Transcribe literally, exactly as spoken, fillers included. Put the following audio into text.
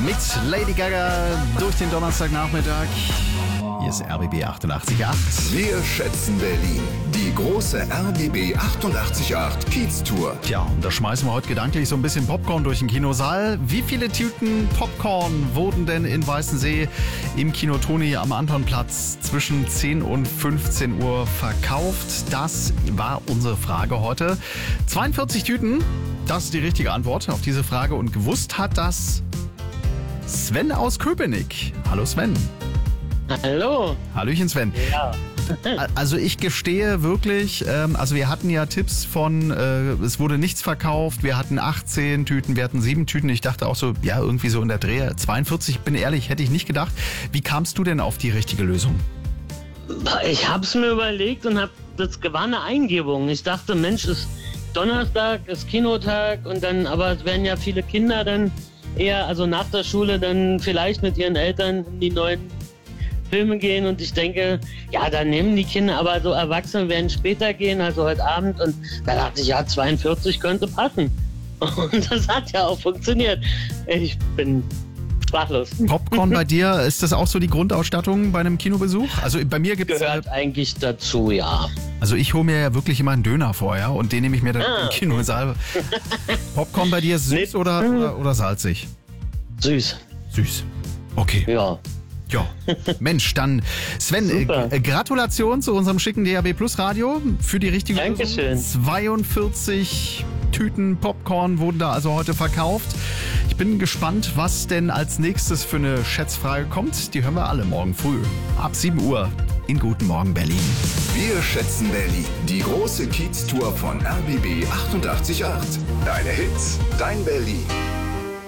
mit Lady Gaga durch den Donnerstagnachmittag. Hier ist R B B achtundachtzig Komma acht. Wir schätzen Berlin. Die große R B B achtundachtzig Komma acht Kiez-Tour. Tja, und da schmeißen wir heute gedanklich so ein bisschen Popcorn durch den Kinosaal. Wie viele Tüten Popcorn wurden denn in Weißensee im Kino Toni am Antonplatz zwischen zehn und fünfzehn Uhr verkauft? Das war unsere Frage heute. zweiundvierzig Tüten, das ist die richtige Antwort auf diese Frage. Und gewusst hat das Sven aus Köpenick. Hallo Sven. Hallo. Hallöchen Sven. Ja. Also ich gestehe wirklich, ähm, also wir hatten ja Tipps von, äh, es wurde nichts verkauft, wir hatten achtzehn Tüten, wir hatten sieben Tüten. Ich dachte auch so, ja irgendwie so in der Dreh. zweiundvierzig, bin ehrlich, hätte ich nicht gedacht. Wie kamst du denn auf die richtige Lösung? Ich habe es mir überlegt und hab, das war eine Eingebung. Ich dachte, Mensch, ist Donnerstag, ist Kinotag und dann, aber es werden ja viele Kinder dann eher, also nach der Schule dann vielleicht mit ihren Eltern in die neuen Filme gehen und ich denke, ja, dann nehmen die Kinder, aber so Erwachsene werden später gehen, also heute Abend und da dachte ich, ja, zweiundvierzig könnte passen. Und das hat ja auch funktioniert. Ich bin sprachlos. Popcorn bei dir, ist das auch so die Grundausstattung bei einem Kinobesuch? Also bei mir gibt es... Gehört eigentlich dazu, ja. Also ich hole mir ja wirklich immer einen Döner vorher und den nehme ich mir dann Ah. im Kinosaal. Popcorn bei dir süß Nee. oder, oder, oder salzig? Süß. Süß. Okay. Ja. Ja, Mensch, dann Sven, äh, Super. äh, Gratulation zu unserem schicken D A B Plus Radio für die richtige Dankeschön. Lösung. zweiundvierzig Tüten Popcorn wurden da also heute verkauft. Ich bin gespannt, was denn als nächstes für eine Schätzfrage kommt. Die hören wir alle morgen früh ab sieben Uhr in Guten Morgen Berlin. Wir schätzen Berlin. Die große Kiez-Tour von R B B achtundachtzig Komma acht. Deine Hits, dein Berlin.